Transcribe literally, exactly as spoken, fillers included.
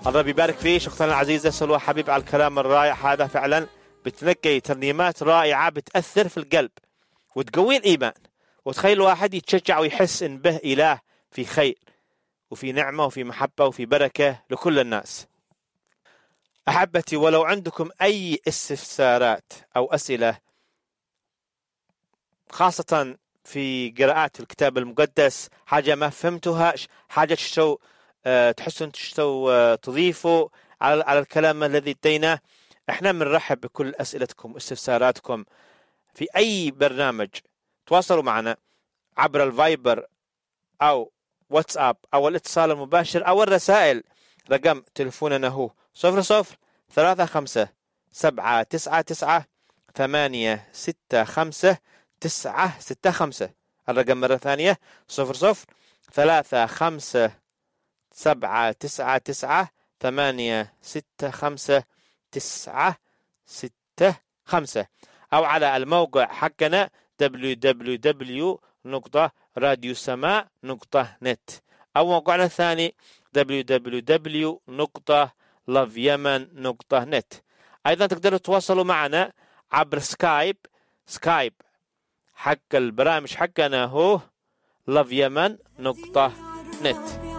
الله بيبارك فيك اختنا العزيزة سلوى حبيب على الكلام الرائع هذا. فعلا بتنقي ترنيمات رائعة بتأثر في القلب وتقوي الإيمان، وتخلي الواحد يتشجع ويحس إن به إله في خير وفي نعمة وفي محبة وفي بركة لكل الناس. أحبتي، ولو عندكم أي استفسارات أو أسئلة خاصة في قراءات الكتاب المقدس، حاجة ما فهمتوها، حاجة تشتو أه تحسوا تشتو أه تضيفوا على على الكلام الذي اديناه، احنا بنرحب بكل أسئلتكم واستفساراتكم في أي برنامج. تواصلوا معنا عبر الفايبر أو واتساب أو الاتصال المباشر أو الرسائل. رقم تلفوننا هو صفر صفر ثلاثة خمسة سبعة تسعة تسعة ثمانية ستة خمسة تسعة ستة خمسة. الرقم مرة ثانية صفر صفر ثلاثة خمسة سبعة تسعة تسعة ثمانية ستة خمسة تسعة ستة خمسة، أو على الموقع حقنا دبليو دبليو دبليو دوت راديو سماء دوت نت، أو موقعنا الثاني دبليو دبليو دبليو دوت لاف يمن دوت نت. أيضا تقدروا تواصلوا معنا عبر سكايب. سكايب حق البرامج حقنا هو لاف يمن دوت نت.